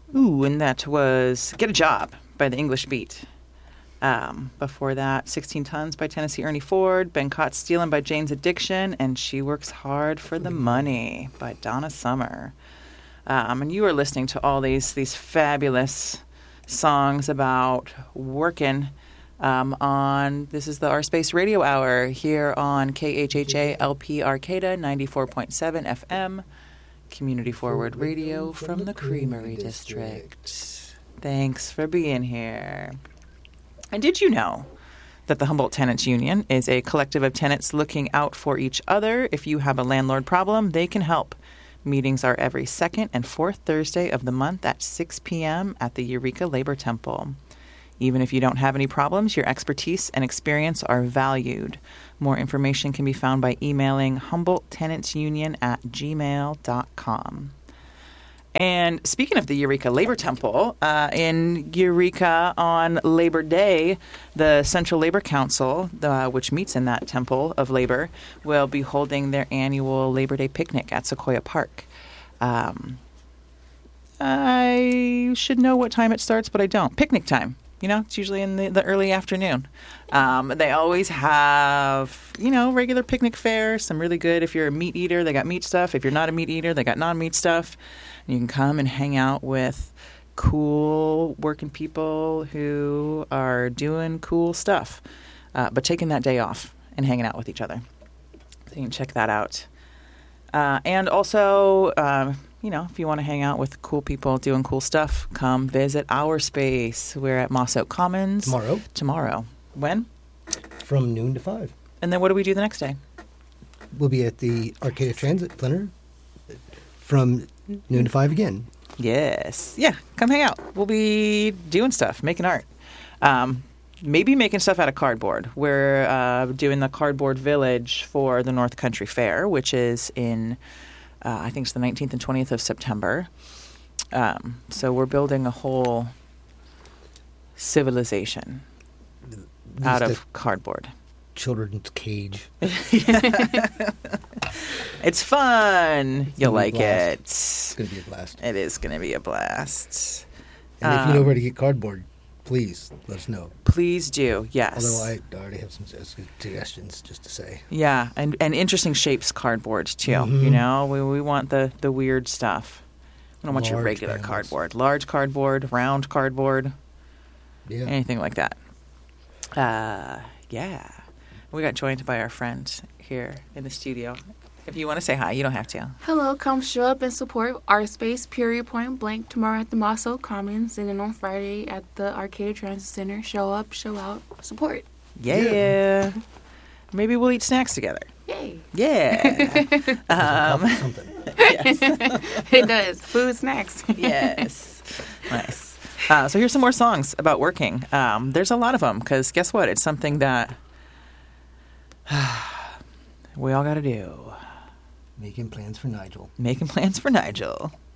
Ooh, and that was Get a Job by the English Beat. Before that, 16 Tons by Tennessee Ernie Ford, Been Caught Stealing by Jane's Addiction, and She Works Hard for the Money by Donna Summer. And you are listening to all these fabulous songs about working this is the Our Space Radio Hour here on KHHA LP Arcata 94.7 FM, Community Forward Radio from the Creamery District. Thanks for being here. And did you know that the Humboldt Tenants Union is a collective of tenants looking out for each other? If you have a landlord problem, they can help. Meetings are every second and fourth Thursday of the month at 6 p.m. at the Eureka Labor Temple. Even if you don't have any problems, your expertise and experience are valued. More information can be found by emailing HumboldtTenantsUnion@gmail.com. And speaking of the Eureka Labor Temple, in Eureka on Labor Day, the Central Labor Council, which meets in that Temple of Labor, will be holding their annual Labor Day picnic at Sequoia Park. I should know what time it starts, but I don't. Picnic time. It's usually in the early afternoon. They always have, regular picnic fare, some really good. If you're a meat eater, they got meat stuff. If you're not a meat eater, they got non-meat stuff. And you can come and hang out with cool working people who are doing cool stuff, but taking that day off and hanging out with each other. So you can check that out. And also, if you want to hang out with cool people doing cool stuff, come visit our space. We're at Moss Oak Commons. Tomorrow. When? From noon to 5. And then what do we do the next day? We'll be at the Arcata Transit Center from noon to 5 again. Yes. Yeah, come hang out. We'll be doing stuff, making art. Maybe making stuff out of cardboard. We're doing the Cardboard Village for the North Country Fair, which is in... I think it's the 19th and 20th of September. So we're building a whole civilization out of cardboard. Children's cage. It's fun. You'll like it. It's going to be a blast. It is going to be a blast. And if you know where to get cardboard, please let us know. Please do, yes. Although I already have some suggestions, just to say. Yeah, and interesting shapes cardboard, too. Mm-hmm. We want the weird stuff. We don't want your regular panels. Cardboard. Large cardboard, round cardboard, anything like that. Yeah. We got joined by our friend here in the studio. If you want to say hi, you don't have to. Hello, come show up and support Art Space, period, point blank, tomorrow at the Moss Oak Commons, and then on Friday at the Arcata Transit Center. Show up, show out, support. Yeah. Maybe we'll eat snacks together. Yay. Yeah. Something. Yes. It does. Food, snacks. Yes. Nice. So here's some more songs about working. There's a lot of them because guess what? It's something that we all got to do. Making plans for Nigel. Making plans for Nigel.